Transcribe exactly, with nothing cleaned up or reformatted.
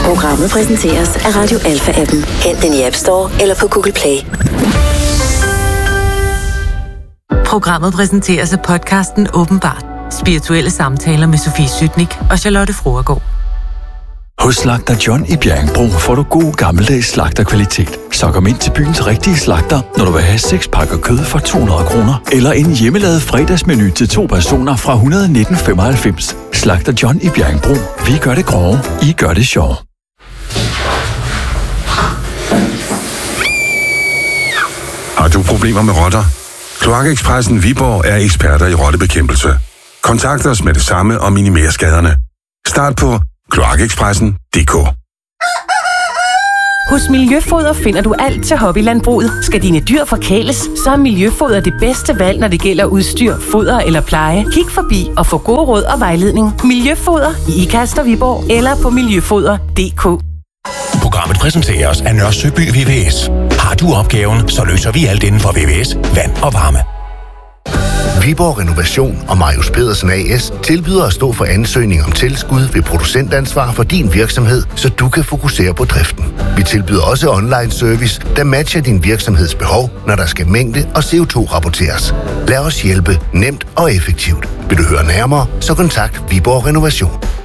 Programmet præsenteres af Radio Alpha-appen. Hent den i App Store eller på Google Play. Programmet præsenteres af podcasten Åbenbart. Spirituelle samtaler med Sofie Sytnik og Charlotte Froergaard. Hos Slagter John i Bjerringbro får du god gammeldags slagterkvalitet. Så kom ind til byens rigtige slagter, når du vil have seks pakker kød for to hundrede kroner, eller en hjemmelavet fredagsmenu til to personer fra et hundrede og nitten komma femoghalvfems. Slagter John i Bjerringbro. Vi gør det grove, I gør det sjov. Har du problemer med rotter? Kloakekspressen Viborg er eksperter i rottebekæmpelse. Kontakt os med det samme og minimer skaderne. Start på kloakekspressen punktum d k. Hos Miljøfoder finder du alt til hobbylandbruget. Skal dine dyr forkæles, så er Miljøfoder det bedste valg, når det gælder udstyr, foder eller pleje. Kig forbi og få gode råd og vejledning. Miljøfoder i Ikast og Viborg eller på miljøfoder punktum d k. Programmet præsenteres af Nørre Søby V V S. Har du opgaven, så løser vi alt inden for V V S, vand og varme. Viborg Renovation og Marius Pedersen A S tilbyder at stå for ansøgning om tilskud ved producentansvar for din virksomhed, så du kan fokusere på driften. Vi tilbyder også online service, der matcher din virksomheds behov, når der skal mængde og C O to rapporteres. Lad os hjælpe nemt og effektivt. Vil du høre nærmere, så kontakt Viborg Renovation.